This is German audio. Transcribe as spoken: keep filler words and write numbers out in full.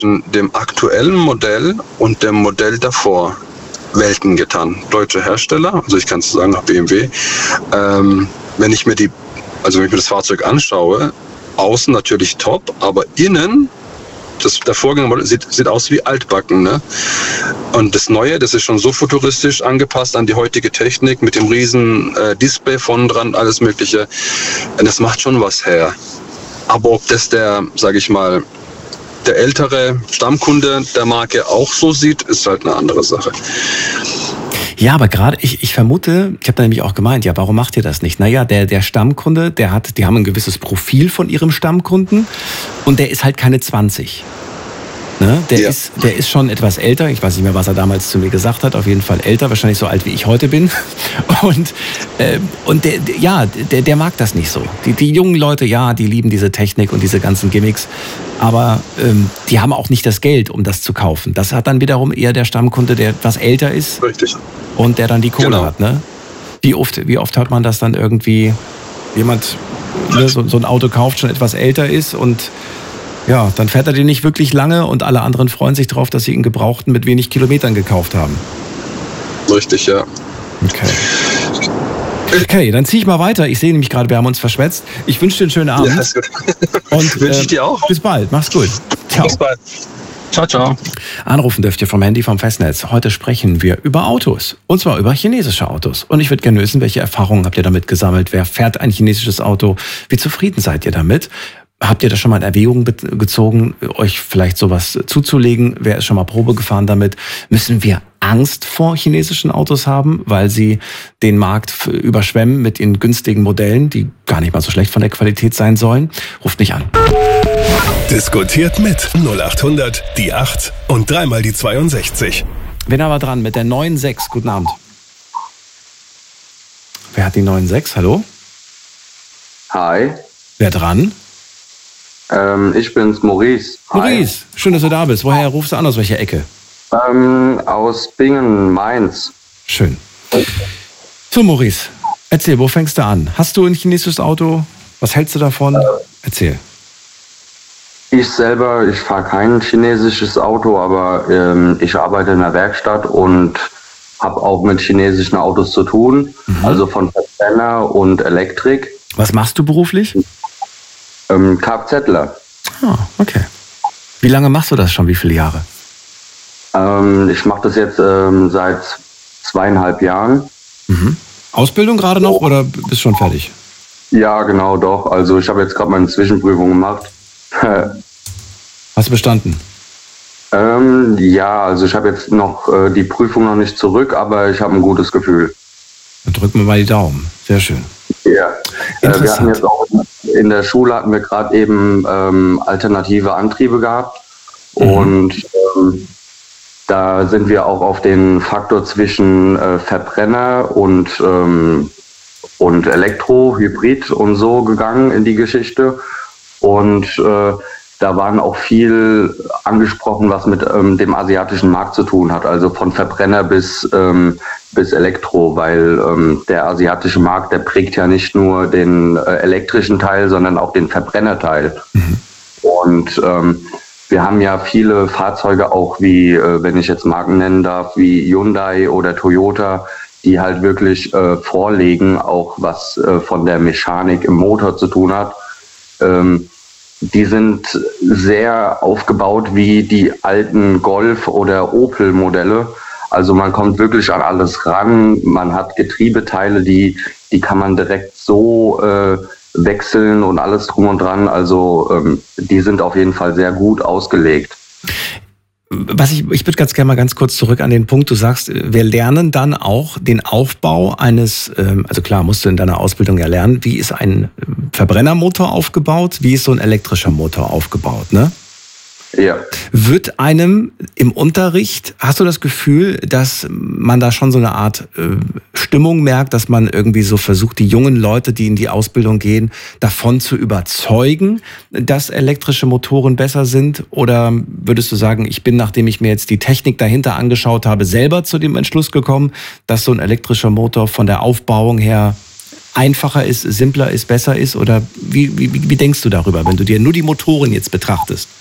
zwischen dem aktuellen Modell und dem Modell davor Welten getan. Deutsche Hersteller, also ich kann es sagen, B M W. Ähm, wenn ich mir die, also wenn ich mir das Fahrzeug anschaue, außen natürlich top, aber innen, das, der Vorgängermodell sieht, sieht aus wie altbacken, ne? Und das Neue, das ist schon so futuristisch angepasst an die heutige Technik mit dem riesen äh, Display vorne dran, alles Mögliche. Und das macht schon was her. Aber ob das der, sage ich mal, der ältere Stammkunde der Marke auch so sieht, ist halt eine andere Sache. Ja, aber gerade, ich, ich vermute, ich habe da nämlich auch gemeint, ja, warum macht ihr das nicht? Naja, der, der Stammkunde, der hat, die haben ein gewisses Profil von ihrem Stammkunden und der ist halt keine zwanzig. Ne? Der, ja. ist, der ist schon etwas älter, ich weiß nicht mehr, was er damals zu mir gesagt hat, auf jeden Fall älter, wahrscheinlich so alt, wie ich heute bin. Und, äh, und der, ja, der, der mag das nicht so. Die, die jungen Leute, ja, die lieben diese Technik und diese ganzen Gimmicks, aber ähm, die haben auch nicht das Geld, um das zu kaufen. Das hat dann wiederum eher der Stammkunde, der etwas älter ist. Richtig. Und der dann die Kohle genau. hat. Ne? Wie oft, wie oft hat man das dann irgendwie, jemand ne, so, so ein Auto kauft, schon etwas älter ist und ja, dann fährt er den nicht wirklich lange und alle anderen freuen sich darauf, dass sie ihn gebrauchten mit wenig Kilometern gekauft haben. Richtig, ja. Okay. Okay, dann ziehe ich mal weiter. Ich sehe nämlich gerade, wir haben uns verschwätzt. Ich wünsche dir einen schönen Abend. Ja, ist gut. Und wünsche ich dir auch. Bis bald. Mach's gut. Ciao. Bis bald. Ciao, ciao. Anrufen dürft ihr vom Handy vom Festnetz. Heute sprechen wir über Autos. Und zwar über chinesische Autos. Und ich würde gerne wissen, welche Erfahrungen habt ihr damit gesammelt? Wer fährt ein chinesisches Auto? Wie zufrieden seid ihr damit? Habt ihr das schon mal in Erwägung gezogen, euch vielleicht sowas zuzulegen? Wer ist schon mal Probe gefahren damit? Müssen wir Angst vor chinesischen Autos haben, weil sie den Markt überschwemmen mit ihren günstigen Modellen, die gar nicht mal so schlecht von der Qualität sein sollen? Ruft mich an. Diskutiert mit null acht hundert, die acht und dreimal die zweiundsechzig. Wen haben wir dran mit der neun sechs? Guten Abend. Wer hat die neun sechs? Hallo? Hi. Wer dran? Ähm, ich bin's, Maurice. Maurice, Hi. Schön, dass du da bist. Woher rufst du an? Aus welcher Ecke? Ähm, aus Bingen, Mainz. Schön. So, Maurice, erzähl, wo fängst du an? Hast du ein chinesisches Auto? Was hältst du davon? Erzähl. Ich selber, ich fahre kein chinesisches Auto, aber ähm, ich arbeite in der Werkstatt und habe auch mit chinesischen Autos zu tun. Mhm. Also von Verbrenner und Elektrik. Was machst du beruflich? Ähm, Kfzler. Ah, okay. Wie lange machst du das schon? Wie viele Jahre? Ähm, ich mache das jetzt ähm, seit zweieinhalb Jahren. Mhm. Ausbildung gerade noch oder bist schon fertig? Ja, genau, doch. Also ich habe jetzt gerade meine Zwischenprüfung gemacht. Hast du bestanden? Ähm, ja, also ich habe jetzt noch äh, die Prüfung noch nicht zurück, aber ich habe ein gutes Gefühl. Dann drücken wir mal die Daumen. Sehr schön. Ja. Äh, wir hatten jetzt auch in der Schule hatten wir gerade eben ähm, alternative Antriebe gehabt. Mhm. Und ähm, da sind wir auch auf den Faktor zwischen äh, Verbrenner und, ähm, und Elektro, Hybrid und so gegangen in die Geschichte. Und äh, da waren auch viel angesprochen, was mit ähm, dem asiatischen Markt zu tun hat, also von Verbrenner bis, ähm, bis Elektro, weil ähm, der asiatische Markt, der prägt ja nicht nur den äh, elektrischen Teil, sondern auch den Verbrennerteil. Mhm. Und ähm, wir haben ja viele Fahrzeuge auch wie, äh, wenn ich jetzt Marken nennen darf, wie Hyundai oder Toyota, die halt wirklich äh, vorlegen, auch was äh, von der Mechanik im Motor zu tun hat. Ähm, Die sind sehr aufgebaut wie die alten Golf- oder Opel-Modelle. Also man kommt wirklich an alles ran. Man hat Getriebeteile, die, die kann man direkt so äh, wechseln und alles drum und dran. Also ähm, die sind auf jeden Fall sehr gut ausgelegt. Was ich, ich würde ganz gerne mal ganz kurz zurück an den Punkt, du sagst, wir lernen dann auch den Aufbau eines, also klar, musst du in deiner Ausbildung ja lernen, wie ist ein Verbrennermotor aufgebaut, wie ist so ein elektrischer Motor aufgebaut, ne? Ja. Wird einem im Unterricht, hast du das Gefühl, dass man da schon so eine Art äh, Stimmung merkt, dass man irgendwie so versucht, die jungen Leute, die in die Ausbildung gehen, davon zu überzeugen, dass elektrische Motoren besser sind? Oder würdest du sagen, ich bin, nachdem ich mir jetzt die Technik dahinter angeschaut habe, selber zu dem Entschluss gekommen, dass so ein elektrischer Motor von der Aufbauung her einfacher ist, simpler ist, besser ist? Oder wie, wie, wie denkst du darüber, wenn du dir nur die Motoren jetzt betrachtest?